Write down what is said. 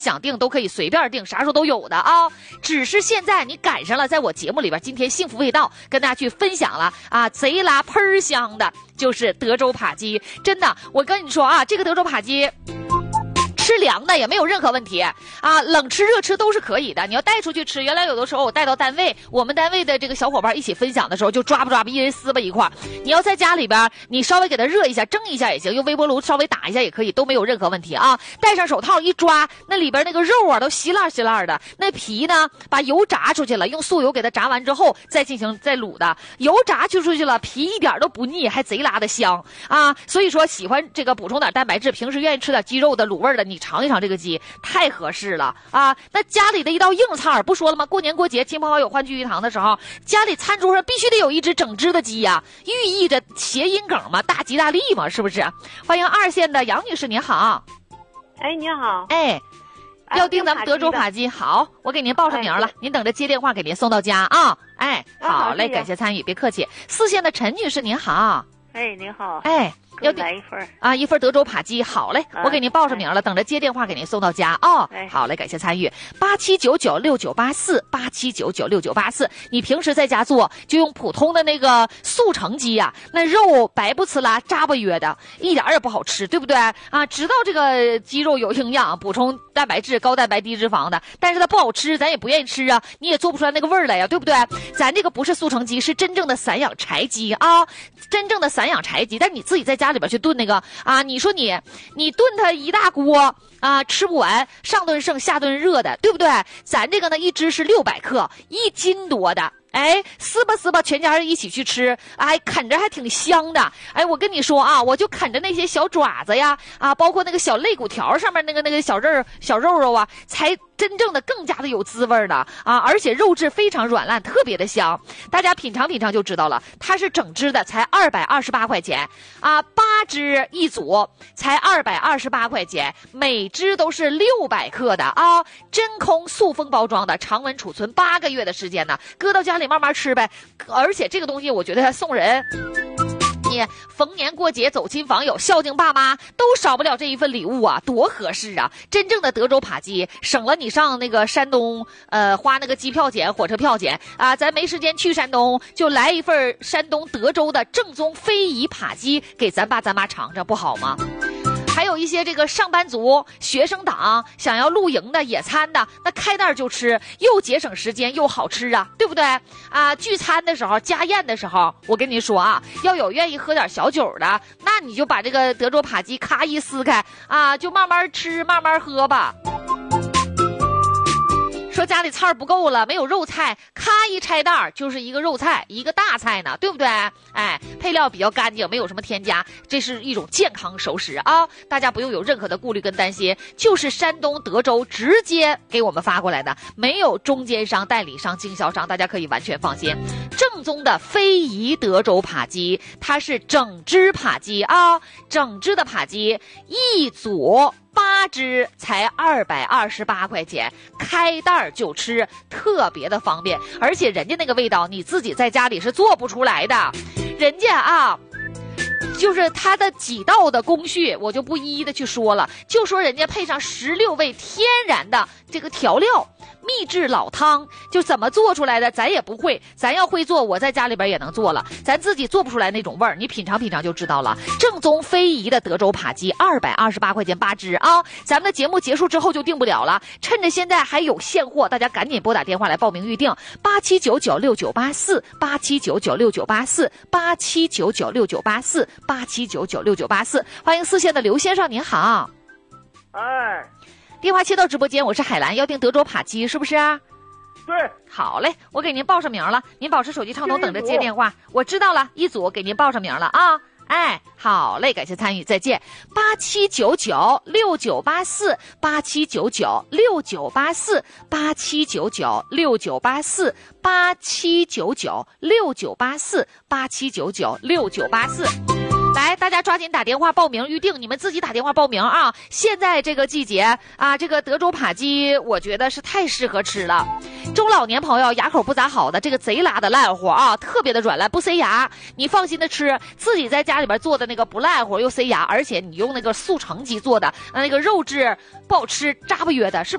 想订都可以随便订，啥时候都有的啊。只是现在你赶上了，在我节目里边，今天幸福味道跟大家去分享了啊，贼拉喷香的，就是德州扒鸡。真的，我跟你说啊，这个德州扒鸡。吃凉的也没有任何问题啊，冷吃热吃都是可以的。你要带出去吃，原来有的时候我带到单位，我们单位的这个小伙伴一起分享的时候，就抓吧一人撕吧一块。你要在家里边，你稍微给它热一下，蒸一下也行，用微波炉稍微打一下也可以，都没有任何问题啊。戴上手套一抓，那里边那个肉啊都稀烂稀烂的，那皮呢把油炸出去了，用素油给它炸完之后再进行再卤的，油炸出去了，皮一点都不腻，还贼拉的香啊。所以说喜欢这个补充点蛋白质，平时愿意吃点鸡肉的卤味的，你尝一尝这个鸡太合适了啊！那家里的一道硬菜不说了吗？过年过节亲朋好友欢聚一堂的时候，家里餐桌上必须得有一只整只的鸡呀，寓意着谐音梗嘛，大吉大利嘛，是不是？欢迎2线的杨女士，您好。 哎，你好。 哎，要订咱们德州扒鸡，好，我给您报上名了，您等着接电话给您送到家啊。哎，好嘞，感谢参与，别客气。4线的陈女士，您好。 哎，您好。 哎。 要来一份啊，一份德州扒鸡，好嘞，我给您报上名了，等着接电话给您送到家啊。好嘞，感谢参与。87996984，87996984。你平时在家做，就用普通的那个速成鸡呀，那肉白不呲啦，渣不约的，一点也不好吃，对不对啊？知道这个鸡肉有营养，补充蛋白质，高蛋白低脂肪的，但是它不好吃，咱也不愿意吃啊，你也做不出来那个味儿来呀，对不对？咱这个不是速成鸡，是真正的散养柴鸡啊，真正的散养柴鸡，但是你自己在家里边去炖那个啊，你说你炖它一大锅啊，吃不完，上顿剩下顿热的，对不对？咱这个呢，一只是600克，1斤多的。哎，撕吧，全家人一起去吃，哎，啃着还挺香的。哎，我跟你说啊，我就啃着那些小爪子呀，啊，包括那个小肋骨条上面那个小肉啊，才真正的更加的有滋味呢啊！而且肉质非常软烂，特别的香。大家品尝就知道了，它是整只的，才228块钱啊，8只一组才228块钱，每只都是600克的啊，真空塑封包装的，常温储存8个月的时间呢，搁到家里慢慢吃呗。而且这个东西我觉得送人，你逢年过节走亲访友，孝敬爸妈都少不了这一份礼物啊，多合适啊！真正的德州扒鸡，省了你上那个山东花那个机票钱、火车票钱啊，咱没时间去山东，就来一份山东德州的正宗非遗扒鸡给咱爸咱妈尝尝，不好吗？还有一些这个上班族、学生党想要露营的、野餐的，那开袋就吃，又节省时间又好吃啊，对不对啊？聚餐的时候、家宴的时候，我跟你说啊，要有愿意喝点小酒的，那你就把这个德州扒鸡咔一撕开啊，就慢慢吃、慢慢喝吧。说家里菜不够了，没有肉菜，咔一拆袋就是一个肉菜，一个大菜呢，对不对？哎，配料比较干净，没有什么添加，这是一种健康熟食啊！大家不用有任何的顾虑跟担心，就是山东德州直接给我们发过来的，没有中间商、代理商、经销商，大家可以完全放心。正宗的非遗德州扒鸡，它是整只扒鸡啊，整只的扒鸡一组8只才228块钱，开袋就吃，特别的方便，而且人家那个味道你自己在家里是做不出来的，人家啊。就是它的几道的工序，我就不一一的去说了，就说人家配上16味天然的这个调料，秘制老汤，就怎么做出来的咱也不会，咱要会做，我在家里边也能做了，咱自己做不出来那种味儿，你品尝就知道了。正宗非遗的德州扒鸡，228块钱8只啊！咱们的节目结束之后就订不了了，趁着现在还有现货，大家赶紧拨打电话来报名预定，87996984，87996984，87996984，欢迎4线的刘先生，您好。 哎， 电话切到直播间，我是海兰，要订德州扒鸡是不是啊？ 对， 好嘞，我给您报上名了，您保持手机畅通，等着接电话。我知道了，一组给您报上名了啊。哎，好嘞，感谢参与，再见。87996984，87996984，87996984，87996984。来，大家抓紧打电话报名预定，你们自己打电话报名啊！现在这个季节啊，这个德州扒鸡，我觉得是太适合吃了。 中老年朋友牙口不咋好的，这个贼拉的烂乎啊，特别的软烂，不塞牙，你放心的吃，自己在家里边做的那个不烂乎又塞牙，而且你用那个速成鸡做的，那个肉质不好吃，扎不约的，是不是？